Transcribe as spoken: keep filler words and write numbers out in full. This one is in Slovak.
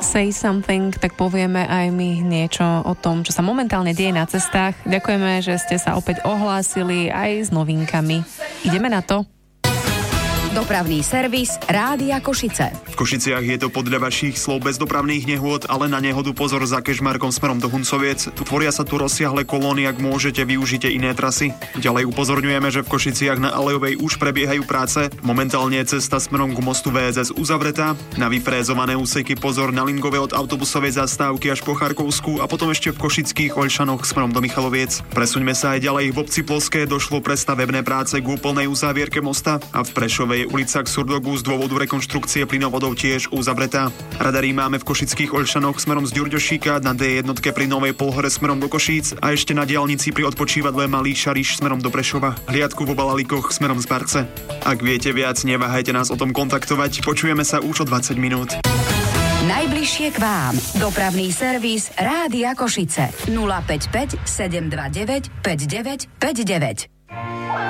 Say Something, tak povieme aj my niečo o tom, čo sa momentálne deje na cestách. Ďakujeme, že ste sa opäť ohlásili aj s novinkami. Ideme na to. Dopravný servis Rádia Košice. V Košiciach je to podľa vašich slov bez dopravných nehôd, ale na nehodu pozor za Kežmarkom smerom do Huncoviec. Tvoria sa tu rozsiahle kolóny, ak môžete, využite iné trasy. Ďalej upozorňujeme, že v Košiciach na Alejovej už prebiehajú práce. Momentálne je cesta smerom k mostu vé es es uzavretá. Na vyfrézované úseky pozor na Lingove od autobusovej zastávky až po Charkovskú a potom ešte v Košických Oľšanoch smerom do Michaloviec. Presuňme sa aj ďalej. V obci Ploské došlo pre stavebné práce k úplnej uzávierke mosta a v Prešovej ulica k Surdogu z dôvodu rekonštrukcie plynovodov tiež uzavretá. Radary máme v Košických Oľšanoch smerom z Ďurďošíka, na dé jedna pri Novej Polhore smerom do Košíc a ešte na diaľnici pri odpočívadle Malý Šariš smerom do Prešova. Hliadku vo Balalikoch smerom z Barce. Ak viete viac, neváhajte nás o tom kontaktovať. Počujeme sa už o dvadsať minút. Najbližšie k vám. Dopravný servis Rádia Košice. nula päť päť sedem dva deväť päť deväť päť deväť.